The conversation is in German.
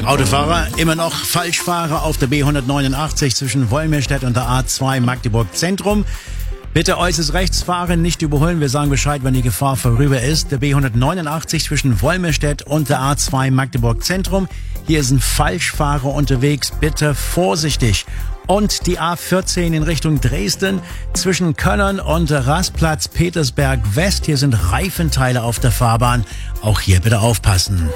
Autofahrer, immer noch Falschfahrer auf der B189 zwischen Wolmirstedt und der A2 Magdeburg Zentrum. Bitte äußerst rechts fahren, nicht überholen. Wir sagen Bescheid, wenn die Gefahr vorüber ist. Der B189 zwischen Wolmirstedt und der A2 Magdeburg Zentrum. Hier sind Falschfahrer unterwegs. Bitte vorsichtig. Und die A14 in Richtung Dresden zwischen Köllern und Rastplatz Petersberg West. Hier sind Reifenteile auf der Fahrbahn. Auch hier bitte aufpassen.